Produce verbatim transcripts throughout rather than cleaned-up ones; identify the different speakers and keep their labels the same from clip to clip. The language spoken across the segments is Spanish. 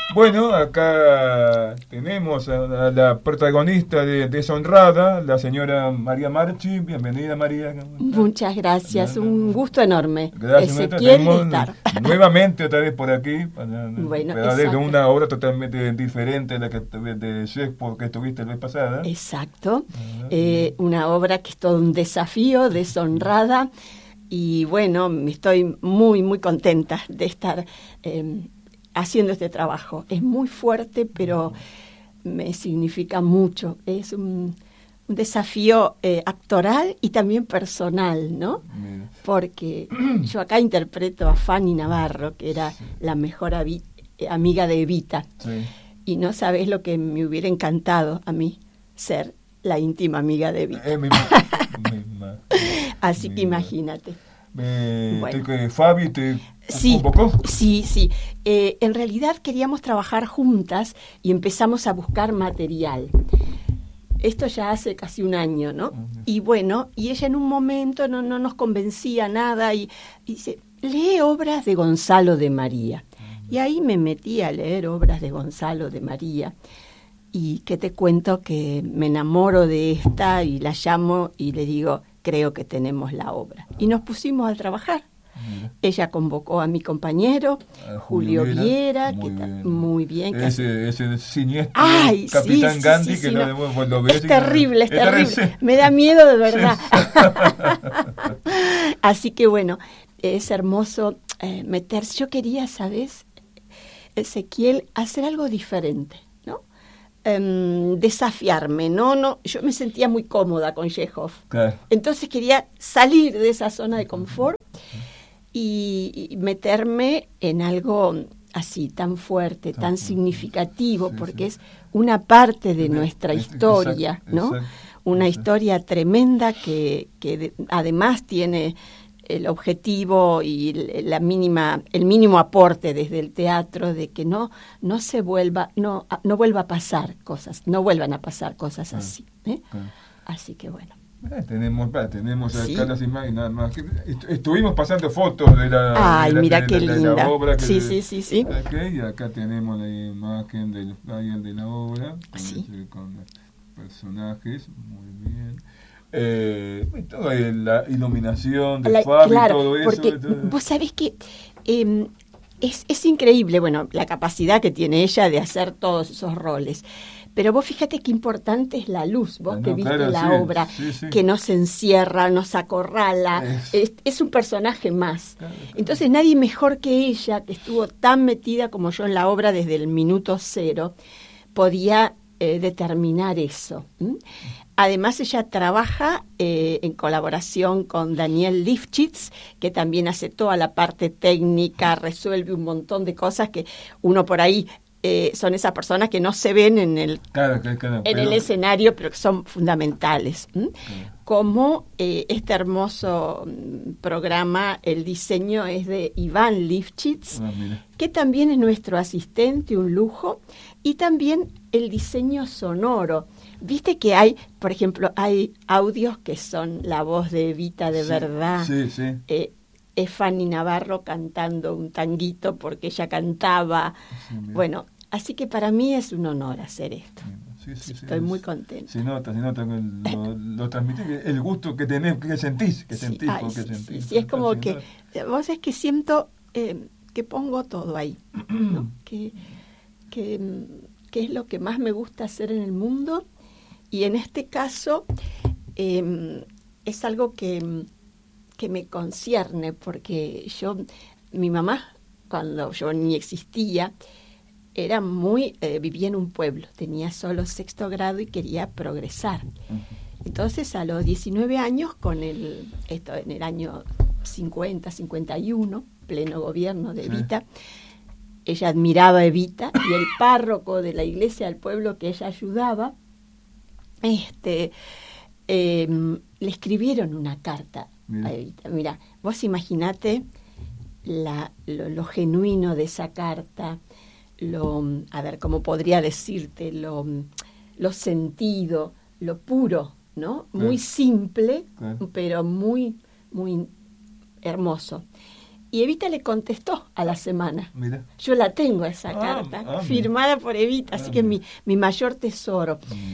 Speaker 1: Bueno, acá tenemos a, a la protagonista de Deshonrada, la señora María Marchi. Bienvenida, María.
Speaker 2: Muchas gracias, un gusto enorme.
Speaker 1: Gracias,
Speaker 2: Ezequiel, de estar.
Speaker 1: Nuevamente otra vez por aquí, para,
Speaker 2: bueno,
Speaker 1: para hablar de una obra totalmente diferente a la que de Shakespeare que estuviste la vez pasada.
Speaker 2: Exacto, uh-huh. eh, una obra que es todo un desafío, Deshonrada, y bueno, estoy muy, muy contenta de estar eh, haciendo este trabajo. Es muy fuerte, pero me significa mucho. Es un, un desafío eh, actoral y también personal, ¿no? Mira. Porque yo acá interpreto a Fanny Navarro, que era sí. la mejor avi- amiga de Evita. Sí. Y no sabés lo que me hubiera encantado a mí, ser la íntima amiga de Evita.
Speaker 1: Eh, misma, misma,
Speaker 2: Así
Speaker 1: misma.
Speaker 2: que imagínate.
Speaker 1: Eh, bueno. ¿te, Fabi te
Speaker 2: sí,
Speaker 1: convocó?
Speaker 2: Sí, sí. Eh, en realidad queríamos trabajar juntas y empezamos a buscar material. Esto ya hace casi un año, ¿no? Uh-huh. Y bueno, y ella en un momento no, no nos convencía nada y, y dice, lee obras de Gonzalo de María. Uh-huh. Y ahí me metí a leer obras de Gonzalo de María. Y que te cuento que me enamoro de esta y la llamo y le digo, creo que tenemos la obra. Y nos pusimos a trabajar. Mira. Ella convocó a mi compañero, a Julio, Julio Viera,
Speaker 1: muy
Speaker 2: que
Speaker 1: bien.
Speaker 2: está muy bien.
Speaker 1: Ese, ese siniestro
Speaker 2: Ay,
Speaker 1: Capitán
Speaker 2: sí,
Speaker 1: Gandhi,
Speaker 2: sí, sí,
Speaker 1: que
Speaker 2: sí,
Speaker 1: no,
Speaker 2: no.
Speaker 1: pues lo ves.
Speaker 2: Es terrible, es,
Speaker 1: es
Speaker 2: terrible.
Speaker 1: terrible.
Speaker 2: Me da miedo de verdad.
Speaker 1: Sí.
Speaker 2: Así que bueno, es hermoso eh, meterse. Yo quería, ¿sabes, Ezequiel, hacer algo diferente? Um, desafiarme, ¿no? no Yo me sentía muy cómoda con Chekhov. Claro. Entonces quería salir de esa zona de confort y, y meterme en algo así, tan fuerte, tan significativo, sí, porque sí. es una parte de nuestra es, historia, exacto, ¿no? Exacto, una exacto. historia tremenda que, que de, además tiene el objetivo y la mínima, el mínimo aporte desde el teatro de que no, no se vuelva, no, no vuelva a pasar cosas, no vuelvan a pasar cosas ah, así, ¿eh? Ah. Así que bueno.
Speaker 1: Eh, tenemos, tenemos acá
Speaker 2: ¿sí?
Speaker 1: las imágenes nada más. Estuvimos pasando fotos de la,
Speaker 2: Ay,
Speaker 1: de la,
Speaker 2: mira
Speaker 1: de
Speaker 2: qué
Speaker 1: la,
Speaker 2: linda.
Speaker 1: de la obra. Que
Speaker 2: sí,
Speaker 1: de,
Speaker 2: sí, sí, sí.
Speaker 1: Okay, y acá tenemos la imagen del flyer de la obra con,
Speaker 2: sí.
Speaker 1: el, con los personajes, muy bien. Eh, toda la iluminación de
Speaker 2: la,
Speaker 1: Fabi,
Speaker 2: claro,
Speaker 1: todo eso.
Speaker 2: Porque
Speaker 1: todo.
Speaker 2: Vos sabés que eh, es, es increíble, bueno, la capacidad que tiene ella de hacer todos esos roles. Pero vos fíjate qué importante es la luz, vos no, que viste claro, la sí, obra, sí, sí. que nos encierra, nos acorrala, es, es, es un personaje más. Claro, claro. Entonces nadie mejor que ella, que estuvo tan metida como yo en la obra desde el minuto cero, podía eh, determinar eso. ¿Mm? Además, ella trabaja eh, en colaboración con Daniel Lifchitz, que también hace toda la parte técnica, resuelve un montón de cosas que uno por ahí eh, son esas personas que no se ven en el,
Speaker 1: claro, claro, claro,
Speaker 2: en
Speaker 1: pero...
Speaker 2: el escenario, pero que son fundamentales. ¿Mm? Claro. Como eh, este hermoso programa, el diseño es de Iván Lifchitz, ah, que también es nuestro asistente, un lujo, y también el diseño sonoro. Viste que hay, por ejemplo, hay audios que son la voz de Evita de
Speaker 1: sí,
Speaker 2: verdad.
Speaker 1: Sí, sí.
Speaker 2: Eh, es Fanny Navarro cantando un tanguito porque ella cantaba. Sí, bueno, así que para mí es un honor hacer esto. Sí, sí, sí, Estoy sí, muy contenta.
Speaker 1: Se nota, se nota, lo, lo transmitís, el gusto que tenés, que sentís, que
Speaker 2: sí,
Speaker 1: sentís,
Speaker 2: ay,
Speaker 1: porque
Speaker 2: sí,
Speaker 1: sentís.
Speaker 2: Sí, sí, es como que, vos es que siento eh, que pongo todo ahí, ¿no? que, que, que es lo que más me gusta hacer en el mundo. Y en este caso eh, es algo que, que me concierne, porque yo, mi mamá, cuando yo ni existía, era muy, eh, vivía en un pueblo, tenía solo sexto grado y quería progresar. Entonces a los diecinueve años, con el, esto en el año cincuenta, cincuenta y uno, pleno gobierno de Evita, sí. Ella admiraba a Evita y el párroco de la iglesia del pueblo que ella ayudaba, Este, eh, le escribieron una carta Mira. a Evita. Mira, vos imaginate la, lo, lo genuino de esa carta, lo, a ver, ¿cómo podría decirte? Lo, lo sentido, lo puro, ¿no? Muy simple, pero muy, muy hermoso. y Evita le contestó a la semana.
Speaker 1: Mira.
Speaker 2: Yo la tengo esa
Speaker 1: Ah,
Speaker 2: carta,
Speaker 1: ah,
Speaker 2: firmada por Evita,
Speaker 1: ah,
Speaker 2: así que es
Speaker 1: mira.
Speaker 2: mi, mi mayor tesoro.
Speaker 1: Mm.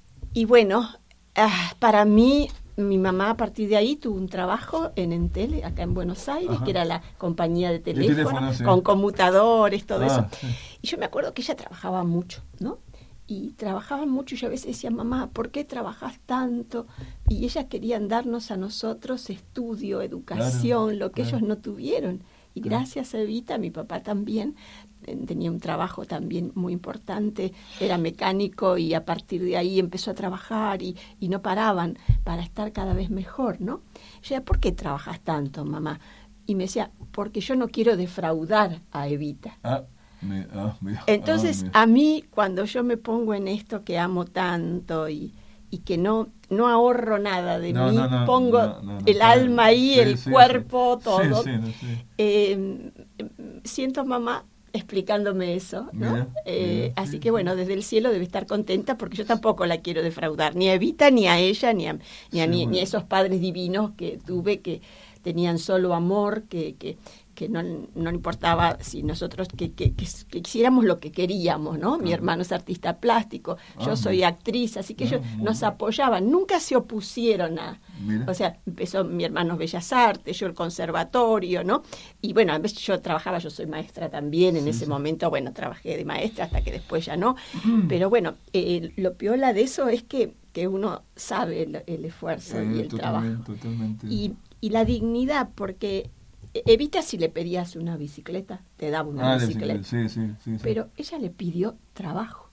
Speaker 2: Y bueno, ah, para mí, mi mamá a partir de ahí tuvo un trabajo en Entel, acá en Buenos Aires,
Speaker 1: Ajá.
Speaker 2: que era la compañía de
Speaker 1: De
Speaker 2: teléfono,
Speaker 1: teléfono, sí.
Speaker 2: con conmutadores, todo
Speaker 1: Ah,
Speaker 2: eso.
Speaker 1: sí.
Speaker 2: Y yo me acuerdo que ella trabajaba mucho, ¿no? Y trabajaba mucho y yo a veces decía, mamá, ¿por qué trabajas tanto? Y ellas querían darnos a nosotros estudio, educación,
Speaker 1: Claro,
Speaker 2: lo que
Speaker 1: claro.
Speaker 2: ellos no tuvieron. Y
Speaker 1: Claro.
Speaker 2: gracias a Evita, mi papá también eh, tenía un trabajo también muy importante, era mecánico y a partir de ahí empezó a trabajar y, y no paraban para estar cada vez mejor, ¿no? Yo decía, ¿por qué trabajas tanto, mamá? Y me decía, porque yo no quiero defraudar a Evita.
Speaker 1: Ah, mi- ah, mira.
Speaker 2: Entonces,
Speaker 1: Ah, mira.
Speaker 2: a mí, cuando yo me pongo en esto que amo tanto y, y que no, no ahorro nada de
Speaker 1: No,
Speaker 2: mí,
Speaker 1: no, no,
Speaker 2: pongo
Speaker 1: no, no, no,
Speaker 2: el
Speaker 1: claro.
Speaker 2: alma ahí,
Speaker 1: Sí,
Speaker 2: el
Speaker 1: sí,
Speaker 2: cuerpo,
Speaker 1: sí.
Speaker 2: todo,
Speaker 1: Sí, sí, no, sí.
Speaker 2: eh, siento mamá explicándome eso, ¿no?
Speaker 1: Mira,
Speaker 2: Eh,
Speaker 1: mira,
Speaker 2: así
Speaker 1: sí,
Speaker 2: que bueno, desde el cielo debe estar contenta porque yo tampoco la quiero defraudar, ni a Evita, ni a ella, ni a, ni a,
Speaker 1: Sí,
Speaker 2: ni,
Speaker 1: bueno.
Speaker 2: ni a esos padres divinos que tuve que tenían solo amor, que, que, que no, no importaba si nosotros que, que, que, que hiciéramos lo que queríamos, ¿no? Mi
Speaker 1: Claro.
Speaker 2: hermano es artista plástico, yo
Speaker 1: Ah,
Speaker 2: soy
Speaker 1: mira.
Speaker 2: actriz, así que
Speaker 1: Ah,
Speaker 2: ellos
Speaker 1: muy
Speaker 2: nos
Speaker 1: bien.
Speaker 2: apoyaban, nunca se opusieron a,
Speaker 1: Mira.
Speaker 2: o sea, empezó mi hermano Bellas Artes, yo el conservatorio, ¿no? Y bueno, a veces yo trabajaba, yo soy maestra también, en
Speaker 1: Sí,
Speaker 2: ese
Speaker 1: sí.
Speaker 2: momento, bueno, trabajé de maestra hasta que después ya no. Pero bueno, eh, lo piola de eso es que, que uno sabe el, el esfuerzo
Speaker 1: Sí,
Speaker 2: y el
Speaker 1: totalmente,
Speaker 2: trabajo.
Speaker 1: totalmente.
Speaker 2: Y, y la dignidad, porque Evita si le pedías una bicicleta, te daba una
Speaker 1: Ah, de
Speaker 2: bicicleta.
Speaker 1: bicicleta, sí, sí, sí, sí.
Speaker 2: Pero ella le pidió trabajo.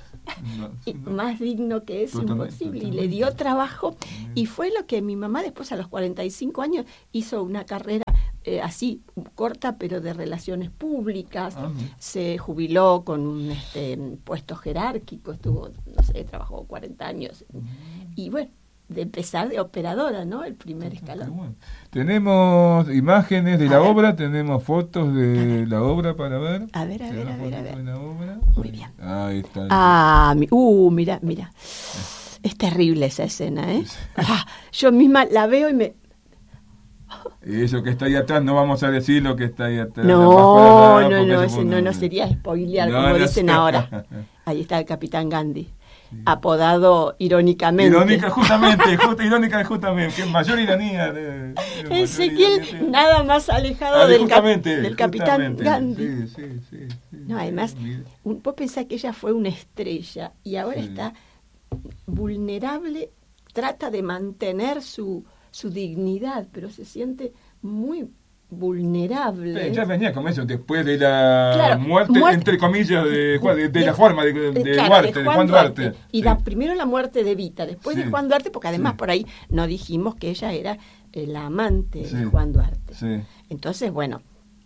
Speaker 1: No,
Speaker 2: Y
Speaker 1: sí, no.
Speaker 2: más digno que eso,
Speaker 1: Totalmente,
Speaker 2: imposible. Y
Speaker 1: totalmente.
Speaker 2: le dio trabajo. Y fue lo que mi mamá después, a los cuarenta y cinco años, hizo una carrera eh, así, corta, pero de relaciones públicas.
Speaker 1: Ah, mira.
Speaker 2: Se jubiló con un este, puesto jerárquico, estuvo, no sé, trabajó cuarenta años. Y bueno, de empezar de operadora, ¿no? El primer
Speaker 1: Qué
Speaker 2: escalón.
Speaker 1: bueno. Tenemos imágenes de
Speaker 2: A
Speaker 1: la
Speaker 2: ver.
Speaker 1: obra, tenemos fotos de la obra para ver.
Speaker 2: A ver, a ver,
Speaker 1: Tenemos
Speaker 2: a ver, a
Speaker 1: fotos
Speaker 2: ver.
Speaker 1: de la obra.
Speaker 2: Muy bien.
Speaker 1: Ahí está.
Speaker 2: Ah, mi- uh, mira, mira. Es terrible esa escena, ¿eh? Ah, yo misma la veo y me...
Speaker 1: Y eso que está ahí atrás, no vamos a decir lo que está ahí atrás.
Speaker 2: No,
Speaker 1: bajo la
Speaker 2: no,
Speaker 1: nada, porque
Speaker 2: no,
Speaker 1: se
Speaker 2: ese
Speaker 1: pone-
Speaker 2: no, no sería spoilear,
Speaker 1: No,
Speaker 2: como
Speaker 1: no
Speaker 2: dicen
Speaker 1: sé.
Speaker 2: ahora. Ahí está el Capitán Gandhi, apodado irónicamente.
Speaker 1: Irónica, justamente, justo, irónica, justamente, que mayor ironía. De, de mayor
Speaker 2: Ezequiel,
Speaker 1: ironía.
Speaker 2: nada más alejado
Speaker 1: Ah,
Speaker 2: del, cap-
Speaker 1: justamente,
Speaker 2: del Capitán
Speaker 1: justamente.
Speaker 2: Gandhi.
Speaker 1: Sí, sí, sí, sí.
Speaker 2: No, además,
Speaker 1: Mira.
Speaker 2: un, vos pensás que ella fue una estrella y ahora
Speaker 1: Sí.
Speaker 2: está vulnerable, trata de mantener su, su dignidad, pero se siente muy vulnerable.
Speaker 1: Sí, ya venía con eso después de la
Speaker 2: Claro,
Speaker 1: muerte,
Speaker 2: muerte-
Speaker 1: entre comillas, de, Juan- de, de
Speaker 2: de-
Speaker 1: la forma de, de,
Speaker 2: Eh, claro,
Speaker 1: Duarte, de Juan Duarte.
Speaker 2: Y
Speaker 1: Sí.
Speaker 2: la, primero la muerte de Evita, después
Speaker 1: Sí.
Speaker 2: de Juan Duarte, porque además
Speaker 1: Sí.
Speaker 2: por ahí no dijimos que ella era eh, la amante
Speaker 1: Sí.
Speaker 2: de Juan Duarte.
Speaker 1: Sí.
Speaker 2: Entonces, bueno,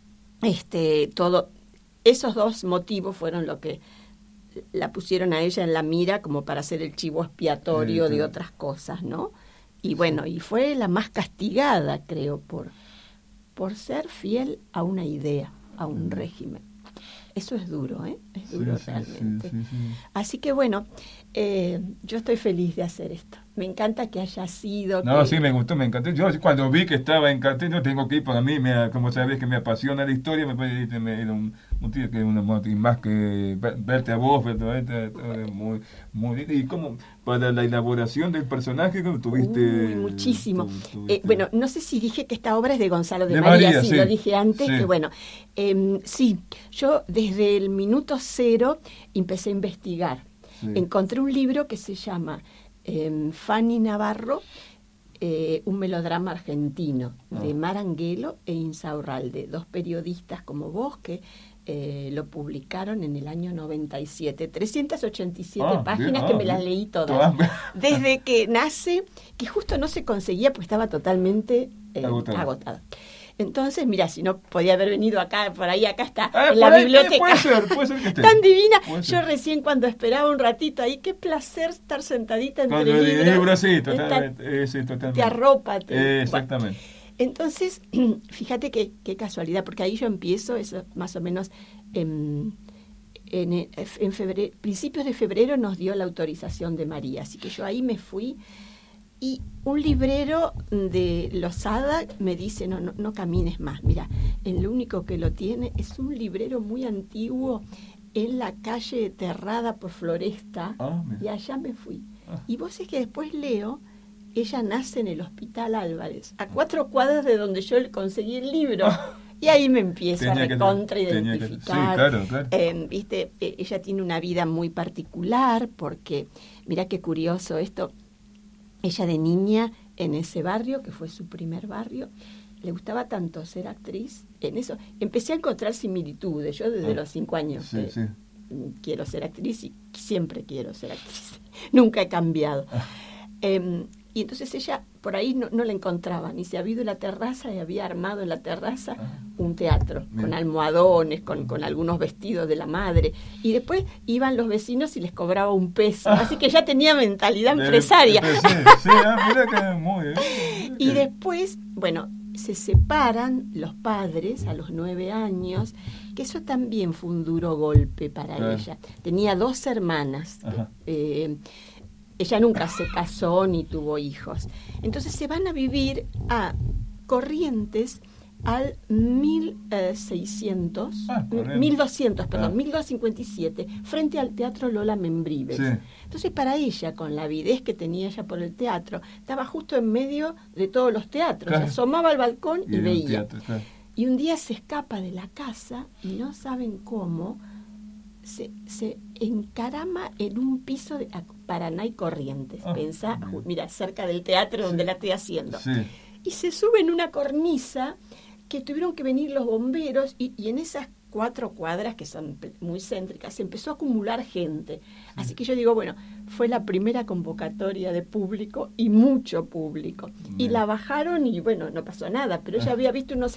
Speaker 2: este, todo, esos dos motivos fueron lo que la pusieron a ella en la mira como para hacer el chivo expiatorio
Speaker 1: Sí,
Speaker 2: de
Speaker 1: claro.
Speaker 2: otras cosas, ¿no? Y bueno, y fue la más castigada, creo, por, por ser fiel a una idea, a un régimen. Eso es duro, ¿eh? Es
Speaker 1: Sí,
Speaker 2: duro
Speaker 1: sí,
Speaker 2: realmente.
Speaker 1: sí, sí, sí.
Speaker 2: Así que bueno, eh, yo estoy feliz de hacer esto. Me encanta que haya sido...
Speaker 1: No,
Speaker 2: que-
Speaker 1: sí, me gustó, me encantó. Yo cuando vi que estaba en cartel, yo tengo que ir, para mí, me, como sabés que me apasiona la historia, me parece me, era un motivo que una y más que ver- verte a vos, verte a verte, todo era muy, muy y como para la elaboración del personaje que tuviste.
Speaker 2: Uy, muchísimo.
Speaker 1: tu-
Speaker 2: Eh,
Speaker 1: tuviste-
Speaker 2: bueno, no sé si dije que esta obra es de Gonzalo de,
Speaker 1: De
Speaker 2: María,
Speaker 1: María,
Speaker 2: sí,
Speaker 1: sí.
Speaker 2: lo dije antes,
Speaker 1: Sí.
Speaker 2: que bueno, eh, sí, yo desde el minuto cero empecé a investigar.
Speaker 1: Sí.
Speaker 2: Encontré un libro que se llama eh, Fanny Navarro, eh, un melodrama argentino,
Speaker 1: Ah.
Speaker 2: de Maranguelo e Insaurralde, dos periodistas como vos que eh, lo publicaron en el año noventa y siete. trescientas ochenta y siete
Speaker 1: Ah,
Speaker 2: páginas
Speaker 1: bien,
Speaker 2: que
Speaker 1: ah,
Speaker 2: me las
Speaker 1: bien.
Speaker 2: leí todas.
Speaker 1: Ah,
Speaker 2: Desde que nace, que justo no se conseguía, pues estaba totalmente eh,
Speaker 1: Agotado.
Speaker 2: agotada. Entonces, mira, si no podía haber venido acá, por ahí, acá está,
Speaker 1: Ah,
Speaker 2: en la
Speaker 1: por ahí,
Speaker 2: biblioteca.
Speaker 1: Puede ser, puede ser que esté.
Speaker 2: Tan divina.
Speaker 1: Puede
Speaker 2: Yo
Speaker 1: ser.
Speaker 2: recién cuando esperaba un ratito ahí, qué placer estar sentadita entre
Speaker 1: Cuando el
Speaker 2: libros.
Speaker 1: libro, sí,
Speaker 2: Esta-
Speaker 1: totalmente. eh, sí, totalmente.
Speaker 2: te arropa. te-
Speaker 1: Eh,
Speaker 2: bueno.
Speaker 1: exactamente.
Speaker 2: Entonces, fíjate qué, qué casualidad, porque ahí yo empiezo, eso más o menos en, en, en febrero, principios de febrero nos dio la autorización de María, así que yo ahí me fui Y un librero de Losada me dice, no, no, no camines más, mira, el único que lo tiene es un librero muy antiguo en la calle Terrada por Floresta, ah, y allá me fui. Ah. Y vos es que después leo, ella nace en el Hospital Álvarez, a cuatro cuadras de donde yo le conseguí el libro. Ah. Y ahí me empiezo tenía a recontra identificar. Que, sí,
Speaker 1: claro, claro.
Speaker 2: Eh, viste, eh, ella tiene una vida muy particular porque, mira qué curioso esto, ella de niña en ese barrio, que fue su primer barrio, le gustaba tanto ser actriz, en eso empecé a encontrar similitudes, yo desde ah, los cinco años
Speaker 1: sí,
Speaker 2: eh,
Speaker 1: sí.
Speaker 2: quiero ser actriz y siempre quiero ser actriz, nunca he cambiado. Ah. Eh, y entonces ella por ahí no, no la encontraba, ni se había ido a la terraza y había armado en la terraza ah. un teatro, Bien. con almohadones, con, con algunos vestidos de la madre, y después iban los vecinos y les cobraba un peso, ah. así que ya tenía mentalidad de, empresaria.
Speaker 1: De, de, sí, sí, ah, mira que muy bien.
Speaker 2: Y después, bueno, se separan los padres a los nueve años, que eso también fue un duro golpe para ah. ella. Tenía dos hermanas, eh, ella nunca se casó ni tuvo hijos. Entonces se van a vivir a Corrientes al mil seiscientos, ah, mil doscientos, perdón, ah. mil doscientos cincuenta y siete, frente al Teatro Lola Membrives. Sí. Entonces para ella, con la avidez que tenía ella por el teatro, estaba justo en medio de todos los teatros, claro. se asomaba al balcón y, y veía.
Speaker 1: Teatro, claro.
Speaker 2: Y un día se escapa de la casa y no saben cómo, se, se encarama en un piso de Paraná y Corrientes. Oh, Pensá, bien. mira, cerca del teatro donde sí. la estoy haciendo.
Speaker 1: Sí.
Speaker 2: Y se sube en una cornisa que tuvieron que venir los bomberos y, y en esas cuatro cuadras que son muy céntricas se empezó a acumular gente. Así que yo digo, bueno, fue la primera convocatoria de público y mucho público. Bien. Y la bajaron y bueno, no pasó nada, pero ella había visto unos